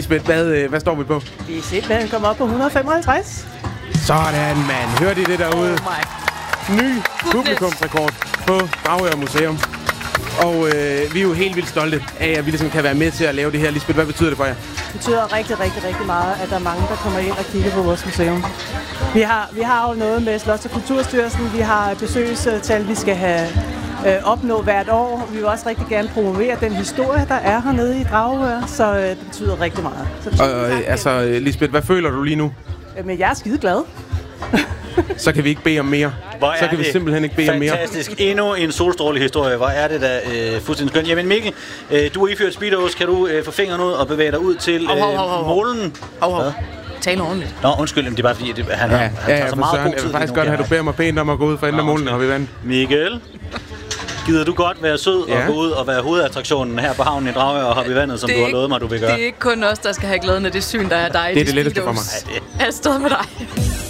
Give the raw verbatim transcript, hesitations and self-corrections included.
Lisbeth, hvad, øh, hvad står vi på? Vi er simpelthen kommet op på et hundrede og femoghalvtreds. Sådan, mand. Hørte I det derude? Oh Ny publikumsrekord på Dragør Museum. Og øh, vi er jo helt vildt stolte af, at vi ligesom kan være med til at lave det her. Lisbeth, hvad betyder det for jer? Det betyder rigtig, rigtig, rigtig meget, at der er mange, der kommer ind og kigger på vores museum. Vi har, vi har jo noget med Slots- og Kulturstyrelsen. Vi har besøgstal, vi skal have øh, opnå hvert år. Vi vil også rigtig gerne promovere den historie, der er hernede i Dragør. Så øh, det betyder rigtig meget. Så Og øh, altså, Lisbeth, hvad føler du lige nu? Men jeg er skide glad. Så kan vi ikke bede om mere. Så kan vi simpelthen ikke bede om mere. Fantastisk. Endnu en solstrålehistorie. Hvor er det da øh, fuldstændig skønt. Jamen Mikkel, øh, du er iført speedos. Kan du øh, få fingeren ud og bevæge dig ud til øh, målen? Hov, hov. Tale ordentligt. Nå, undskyld, men det er bare fordi, det, han, Ja, han ja, tager ja, så for meget Søren, god jeg tid. vil faktisk godt have, at du beder mig pænt om at gå ud for enden af målen, når vi vandt. Mikkel, gider du godt være sød ja. og gå ud og være hovedattraktionen her på havnen i Dragør og hoppe i vandet, som du har lovet mig, du vil gøre? Det er ikke kun os, der skal have glæden af det syn, der er dig. Det er det letteste for mig. Jeg er stået med dig.